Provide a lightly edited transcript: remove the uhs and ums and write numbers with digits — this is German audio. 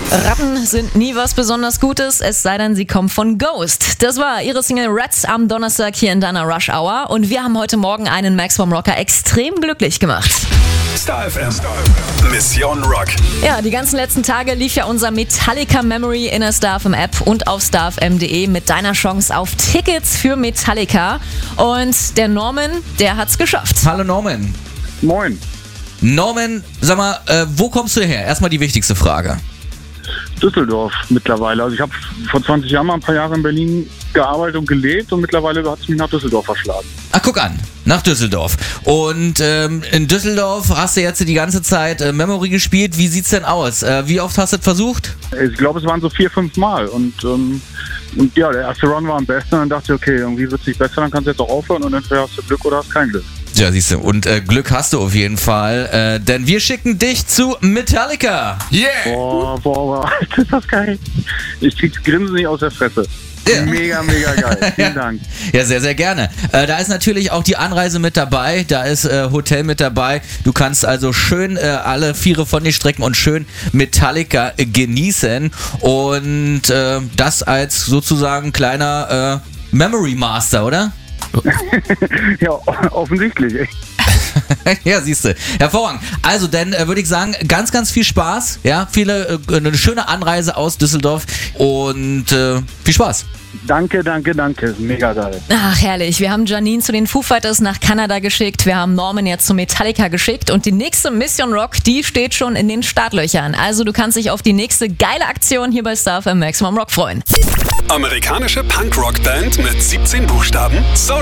Ratten sind nie was besonders Gutes, es sei denn, sie kommen von Ghost. Das war ihre Single Rats am Donnerstag hier in deiner Rush Hour und wir haben heute Morgen einen Max vom Rocker extrem glücklich gemacht. Star FM. Mission Rock. Ja, die ganzen letzten Tage lief ja unser Metallica Memory in der Star FM App und auf starfm.de mit deiner Chance auf Tickets für Metallica. Und der Norman, der hat's geschafft. Hallo Norman. Moin. Norman, sag mal, wo kommst du her? Erstmal die wichtigste Frage. Düsseldorf mittlerweile. Also ich habe vor 20 Jahren mal ein paar Jahre in Berlin gearbeitet und gelebt und mittlerweile hat es mich nach Düsseldorf verschlagen. Ach, guck an, nach Düsseldorf. Und in Düsseldorf hast du jetzt die ganze Zeit Memory gespielt. Wie sieht's denn aus? Wie oft hast du es versucht? Ich glaube, es waren so 4-5 Mal und ja, der erste Run war am besten und dann dachte ich, okay, irgendwie wird es nicht besser, dann kannst du jetzt auch aufhören und entweder hast du Glück oder hast kein Glück. Ja, siehst du. Und Glück hast du auf jeden Fall, denn wir schicken dich zu Metallica. Yeah! Boah, ist das geil. Ich krieg's Grinsen nicht aus der Fresse. Ja. Mega geil. Vielen Dank. Ja, sehr, sehr gerne. Da ist natürlich auch die Anreise mit dabei, da ist Hotel mit dabei. Du kannst also schön alle Viere von dir strecken und schön Metallica genießen. Und das als sozusagen kleiner Memory Master, oder? Ja, offensichtlich. Ja, siehst du. Hervorragend. Also, dann würde ich sagen, ganz, ganz viel Spaß. Ja, eine schöne Anreise aus Düsseldorf und viel Spaß. Danke. Mega geil. Ach, herrlich. Wir haben Janine zu den Foo Fighters nach Kanada geschickt. Wir haben Norman jetzt zu Metallica geschickt. Und die nächste Mission Rock, die steht schon in den Startlöchern. Also du kannst dich auf die nächste geile Aktion hier bei Star FM Maximum Rock freuen. Amerikanische Punk-Rock-Band mit 17 Buchstaben.